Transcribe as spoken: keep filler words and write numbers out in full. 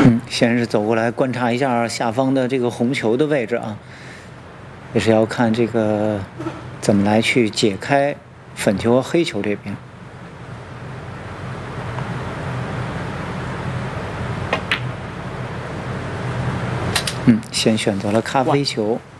嗯，先是走过来观察一下下方的这个红球的位置啊，也是要看这个怎么来去解开粉球和黑球这边。嗯，先选择了咖啡球。